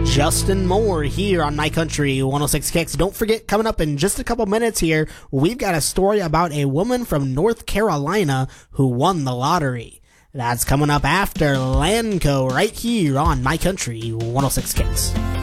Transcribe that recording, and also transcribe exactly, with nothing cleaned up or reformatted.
Justin Moore here on My Country one oh six Kicks. Don't forget, coming up in just a couple minutes here, we've got a story about a woman from North Carolina who won the lottery. That's coming up after Lanco right here on My Country one oh six Kicks.